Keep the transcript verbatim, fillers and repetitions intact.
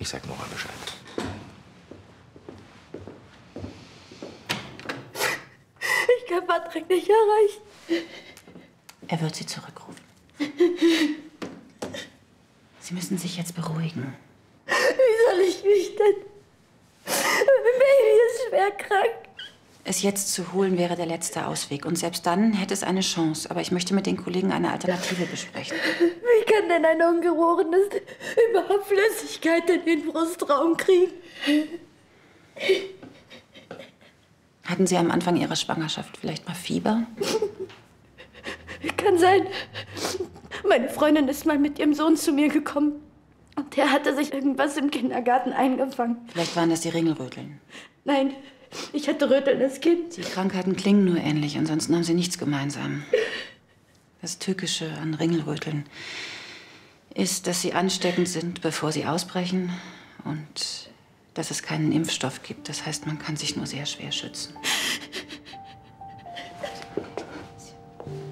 Ich sag Nora Bescheid. Ich kann Patrick nicht erreichen. Er wird Sie zurückrufen. Sie müssen sich jetzt beruhigen. Wie soll ich mich denn? Mein Baby ist schwer krank. Es jetzt zu holen wäre der letzte Ausweg. Und selbst dann hätte es eine Chance. Aber ich möchte mit den Kollegen eine Alternative besprechen. Wie kann denn ein Ungeborenes überhaupt Flüssigkeit in den Brustraum kriegen? Hatten Sie am Anfang Ihrer Schwangerschaft vielleicht mal Fieber? Kann sein. Meine Freundin ist mal mit ihrem Sohn zu mir gekommen. Und der hatte sich irgendwas im Kindergarten eingefangen. Vielleicht waren das die Ringelröteln. Nein, ich hatte rötelndes Kind. Die Krankheiten klingen nur ähnlich, ansonsten haben sie nichts gemeinsam. Das Tückische an Ringelröteln ist, dass sie ansteckend sind, bevor sie ausbrechen und dass es keinen Impfstoff gibt. Das heißt, man kann sich nur sehr schwer schützen.